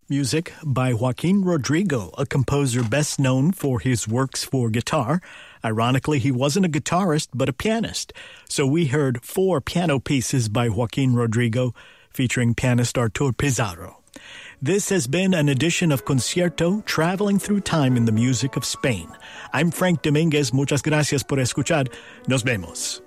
Music by Joaquin Rodrigo, a composer best known for his works for guitar. Ironically, he wasn't a guitarist, but a pianist. So we heard 4 piano pieces by Joaquin Rodrigo, featuring pianist Artur Pizarro. This has been an edition of Concierto, traveling through time in the music of Spain. I'm Frank Dominguez. Muchas gracias por escuchar. Nos vemos.